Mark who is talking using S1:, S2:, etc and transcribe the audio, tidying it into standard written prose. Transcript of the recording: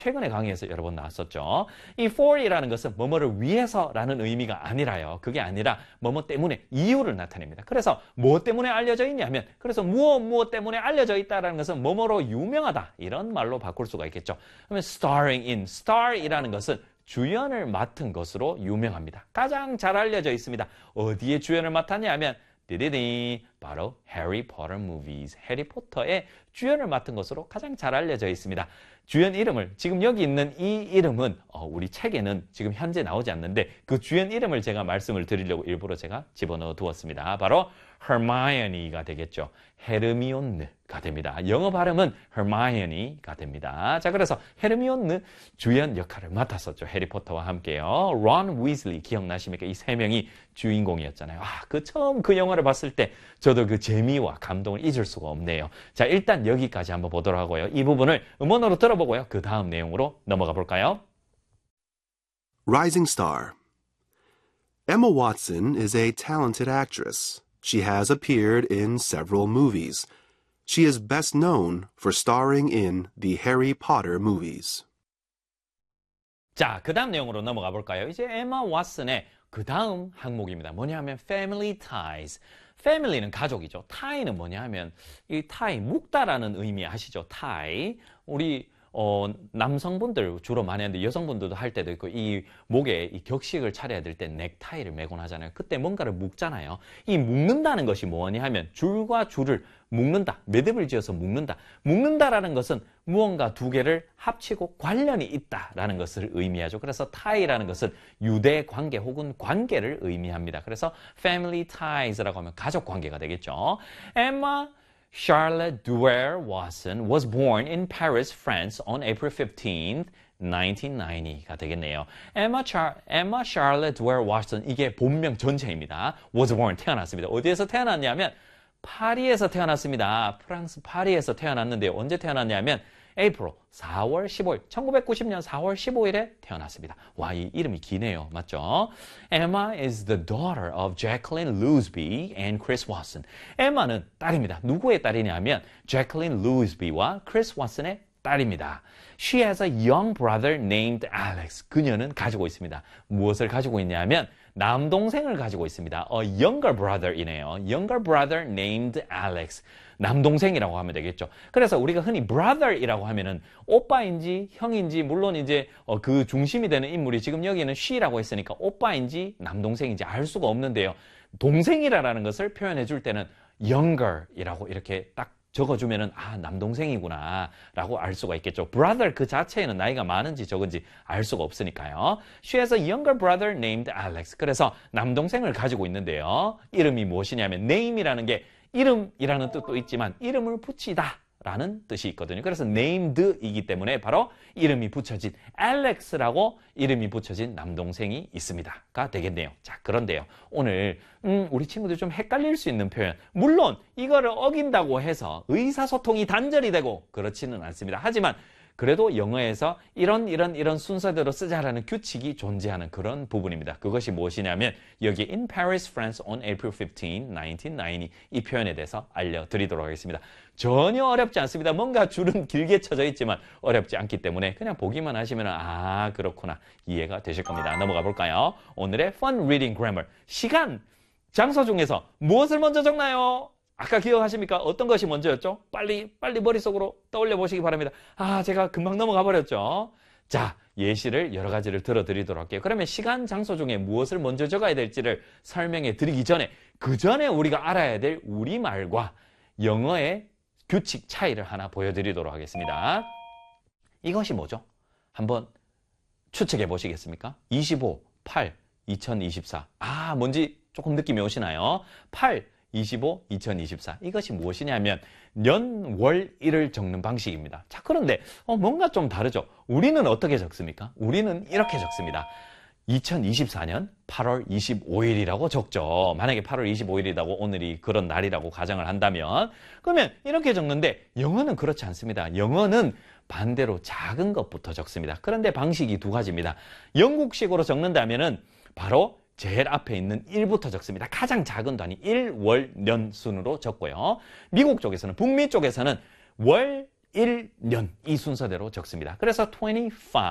S1: 최근에 강의에서 여러 번 나왔었죠. 이 for이라는 것은 뭐뭐를 위해서라는 의미가 아니라요. 그게 아니라 뭐뭐 때문에 이유를 나타냅니다. 그래서 뭐 때문에 알려져 있냐면 그래서 무엇 때문에 알려져 있다는 것은 뭐뭐로 유명하다. 이런 말로 바꿀 수가 있겠죠. 그러면 starring in, star이라는 것은 주연을 맡은 것으로 유명합니다. 가장 잘 알려져 있습니다. 어디에 주연을 맡았냐 하면 디디디 바로 해리포터 movies, 해리포터의 주연을 맡은 것으로 가장 잘 알려져 있습니다. 주연 이름을 지금 여기 있는 이 이름은 우리 책에는 지금 현재 나오지 않는데 그 주연 이름을 제가 말씀을 드리려고 일부러 제가 집어넣어 두었습니다. 바로 Hermione가 되겠죠. 헤르미온느가 됩니다. 영어 발음은 Hermione가 됩니다. 자, 그래서 헤르미온느 주연 역할을 맡았었죠. 해리포터와 함께요. 론 위즐리 기억나십니까? 이 세 명이 주인공이었잖아요. 그 처음 그 영화를 봤을 때 저도 그 재미와 감동을 잊을 수가 없네요. 자, 일단 여기까지 한번 보도록 하고요. 이 부분을 음원으로 들어보고요. 그 다음 내용으로 넘어가 볼까요?
S2: Rising Star. Emma Watson is a talented actress. She has appeared in several movies. She is best known for starring in the Harry Potter movies.
S1: 자, 그 다음 내용으로 넘어가 볼까요? 이제 에마 왓슨의 그 다음 항목입니다. 뭐냐 하면 Family Ties. Family는 가족이죠. Tie는 뭐냐 하면 이 tie, 묶다라는 의미 아시죠? tie. 우리 남성분들 주로 많이 하는데 여성분들도 할 때도 있고 이 목에 이 격식을 차려야 될 때 넥타이를 매곤 하잖아요. 그때 뭔가를 묶잖아요. 이 묶는다는 것이 뭐냐 하면 줄과 줄을 묶는다. 매듭을 지어서 묶는다. 묶는다라는 것은 무언가 두 개를 합치고 관련이 있다라는 것을 의미하죠. 그래서 tie라는 것은 유대 관계 혹은 관계를 의미합니다. 그래서 family ties라고 하면 가족 관계가 되겠죠. Emma Charlotte Dwyer Watson was born in Paris, France on April 15th, 1990가 되겠네요. Emma Charlotte Dwyer Watson, 이게 본명 전체입니다. was born, 태어났습니다. 어디에서 태어났냐면 파리에서 태어났습니다. 프랑스 파리에서 태어났는데요. 언제 태어났냐면 April, 4월 15일, 1990년 4월 15일에 태어났습니다. 와, 이 이름이 기네요. 맞죠? Emma is the daughter of Jacqueline Lusby and Chris Watson. Emma는 딸입니다. 누구의 딸이냐면 Jacqueline Lusby와 Chris Watson의 딸입니다. She has a young brother named Alex. 그녀는 가지고 있습니다. 무엇을 가지고 있냐면 남동생을 가지고 있습니다. A younger brother이네요. Younger brother named Alex. 남동생이라고 하면 되겠죠. 그래서 우리가 흔히 brother이라고 하면은 오빠인지 형인지 물론 이제 그 중심이 되는 인물이 지금 여기는 she라고 했으니까 오빠인지 남동생인지 알 수가 없는데요. 동생이라는 것을 표현해 줄 때는 younger이라고 이렇게 딱 적어주면은 남동생이구나 라고 알 수가 있겠죠. brother 그 자체에는 나이가 많은지 적은지 알 수가 없으니까요. She has a younger brother named Alex. 그래서 남동생을 가지고 있는데요. 이름이 무엇이냐면 name이라는 게 이름이라는 뜻도 있지만 이름을 붙이다 라는 뜻이 있거든요. 그래서 named이기 때문에 바로 이름이 붙여진 Alex라고 이름이 붙여진 남동생이 있습니다가 되겠네요. 자, 그런데요. 오늘 우리 친구들 좀 헷갈릴 수 있는 표현. 물론 이거를 어긴다고 해서 의사소통이 단절이 되고 그렇지는 않습니다. 하지만 그래도 영어에서 이런 순서대로 쓰자라는 규칙이 존재하는 그런 부분입니다. 그것이 무엇이냐면 여기 in Paris, France on April 15, 1990 이 표현에 대해서 알려드리도록 하겠습니다. 전혀 어렵지 않습니다. 뭔가 줄은 길게 쳐져 있지만 어렵지 않기 때문에 그냥 보기만 하시면 그렇구나 이해가 되실 겁니다. 넘어가 볼까요? 오늘의 Fun Reading Grammar. 시간, 장소 중에서 무엇을 먼저 적나요? 아까 기억하십니까? 어떤 것이 먼저였죠? 빨리 머릿속으로 떠올려 보시기 바랍니다. 제가 금방 넘어가 버렸죠? 자, 예시를 여러 가지를 들어드리도록 할게요. 그러면 시간, 장소 중에 무엇을 먼저 적어야 될지를 설명해 드리기 전에 그 전에 우리가 알아야 될 우리말과 영어의 규칙 차이를 하나 보여드리도록 하겠습니다. 이것이 뭐죠? 한번 추측해 보시겠습니까? 25, 8, 2024. 뭔지 조금 느낌이 오시나요? 8, 25, 2024. 이것이 무엇이냐면 년, 월, 일을 적는 방식입니다. 자, 그런데 뭔가 좀 다르죠? 우리는 어떻게 적습니까? 우리는 이렇게 적습니다. 2024년 8월 25일이라고 적죠. 만약에 8월 25일이라고 오늘이 그런 날이라고 가정을 한다면 그러면 이렇게 적는데 영어는 그렇지 않습니다. 영어는 반대로 작은 것부터 적습니다. 그런데 방식이 두 가지입니다. 영국식으로 적는다면은 바로 제일 앞에 있는 1부터 적습니다. 가장 작은 단위 1, 월, 년 순으로 적고요. 미국 쪽에서는 북미 쪽에서는 월, 1년 이 순서대로 적습니다. 그래서 25